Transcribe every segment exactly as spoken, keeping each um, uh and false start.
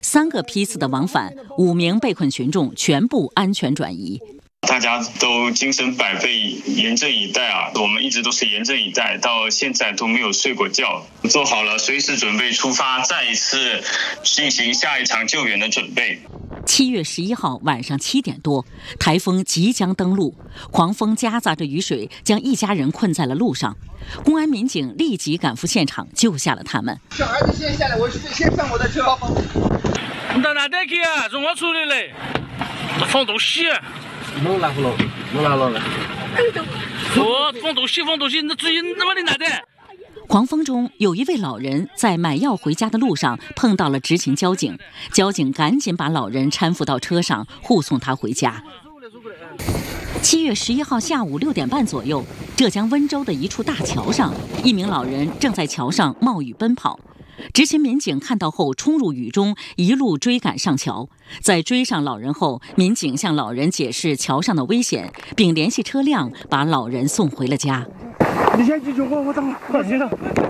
三个批次的往返，五名被困群众全部安全转移。 大家都精神百倍，严阵以待啊！我们一直都是严阵以待，到现在都没有睡过觉，做好了随时准备出发，再一次进行下一场救援的准备。 七月十一号晚上七点多，台风即将登陆，狂风夹杂着雨水，将一家人困在了路上。公安民警立即赶赴现场，救下了他们。 小孩子先下来，我先上我的车。 你到哪里去啊？从我处理嘞，放东西。 弄哪不弄？弄哪弄了？ 我放东西，放东西，那注意那么的哪的？ 狂风中，有一位老人在买药回家的路上碰到了执勤交警，交警赶紧把老人搀扶到车上，护送他回家。七月十一号下午六点半左右，浙江温州的一处大桥上，一名老人正在桥上冒雨奔跑。执勤民警看到后冲入雨中，一路追赶上桥。在追上老人后，民警向老人解释桥上的危险，并联系车辆把老人送回了家。 你先记住我，我等会儿。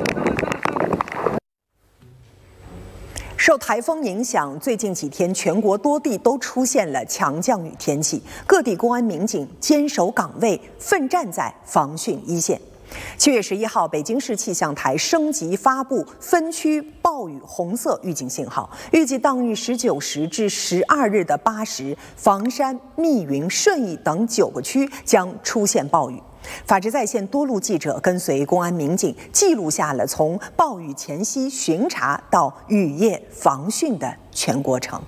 受台风影响，最近几天全国多地都出现了强降雨天气，各地公安民警坚守岗位，奋战在防汛一线。七月十一号，北京市气象台升级发布分区暴雨红色预警信号，预计当日十九时至十二日的八时，房山、密云、顺义等九个区将出现暴雨。法治在线多路记者跟随公安民警，记录下了从暴雨前夕巡查到雨夜防汛的全过程。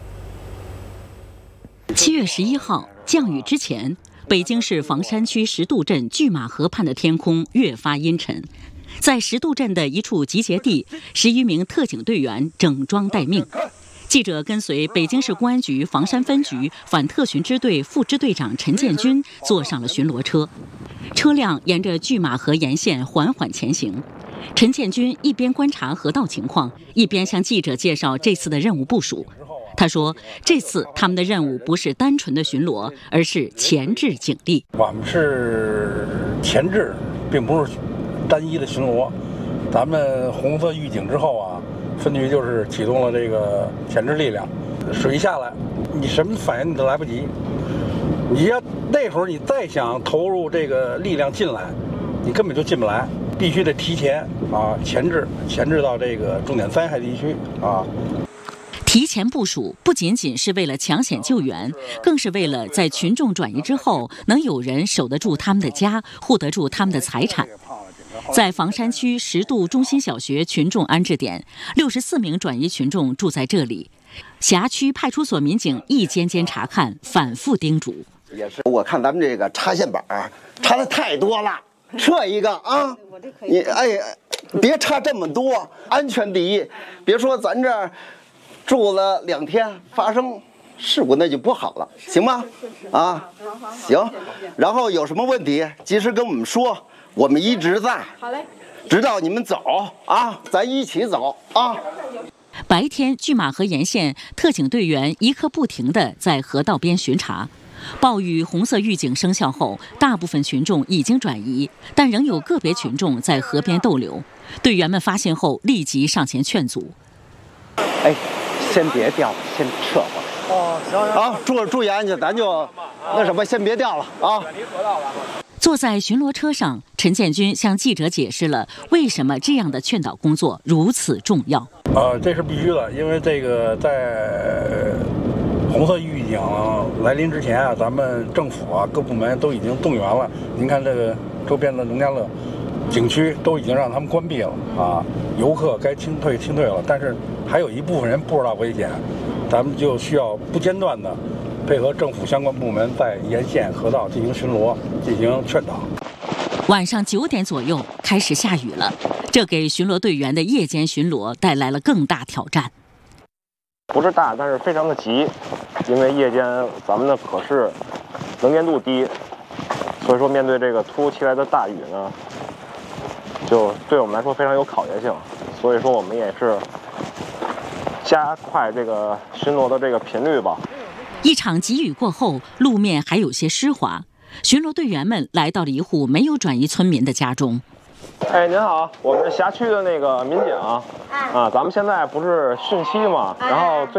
七月十一号，降雨之前，北京市房山区石渡镇拒马河畔的天空越发阴沉，在石渡镇的一处集结地，十余名特警队员整装待命。记者跟随北京市公安局房山分局反特巡支队副支队长陈建军坐上了巡逻车，车辆沿着拒马河沿线缓缓前行。陈建军一边观察河道情况，一边向记者介绍这次的任务部署。他说，这次他们的任务不是单纯的巡逻，而是前置警力。 我们是前置，并不是单一的巡逻。咱们红色预警之后啊，分局就是启动了这个前置力量。水下来，你什么反应你都来不及。你要那会儿你再想投入这个力量进来，你根本就进不来。必须得提前啊，前置，前置到这个重点灾害地区啊。 提前部署不仅仅是为了抢险救援，更是为了在群众转移之后，能有人守得住他们的家，护得住他们的财产。在房山区石渡中心小学群众安置点，六十四名转移群众住在这里。辖区派出所民警一间间查看，反复叮嘱。 也是，我看咱们这个插线板插的太多了，撤一个啊！你哎，别插这么多，安全第一。别说咱这儿住了两天，发生事故那就不好了，行吗？啊，行。然后有什么问题及时跟我们说，我们一直在。好嘞。直到你们走啊，咱一起走啊。 白天，拒马河沿线特警队员一刻不停地在河道边巡查。暴雨红色预警生效后，大部分群众已经转移，但仍有个别群众在河边逗留。队员们发现后，立即上前劝阻。 哎，先别掉了，先撤吧。哦，行行。好，注注意安全，咱就那什么，先别掉了啊。 坐在巡逻车上，陈建军向记者解释了为什么这样的劝导工作如此重要。 呃，这是必须的，因为这个在红色预警来临之前啊，咱们政府啊各部门都已经动员了。您看这个周边的农家乐景区都已经让他们关闭了啊，游客该清退清退了，但是还有一部分人不知道危险，咱们就需要不间断的配合政府相关部门在沿线河道进行巡逻、进行劝导。 晚上九点左右开始下雨了，这给巡逻队员的夜间巡逻带来了更大挑战。 不是大，但是非常的急，因为夜间咱们的可视能见度低，所以说面对这个突如其来的大雨呢，就对我们来说非常有考验性。所以说我们也是加快这个巡逻的这个频率吧。 一场急雨过后，路面还有些湿滑，巡逻队员们来到了一户没有转移村民的家中。 哎，您好，我们是辖区的那个民警啊，咱们现在不是汛期嘛，然后最